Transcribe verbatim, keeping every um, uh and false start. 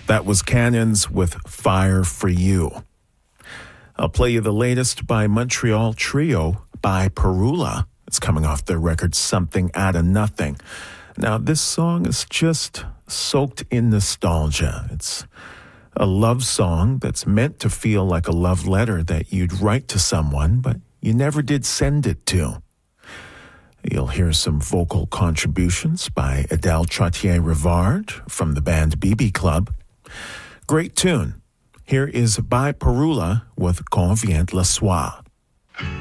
That was Cannons with Fire for You. I'll play you the latest by Montreal trio by Perula. It's coming off their record Something Out of Nothing. Now, this song is just soaked in nostalgia. It's a love song that's meant to feel like a love letter that you'd write to someone, but you never did send it to. You'll hear some vocal contributions by Adele Trottier-Rivard from the band B B Club. Great tune. Here is By Perula with Quand vient le soir.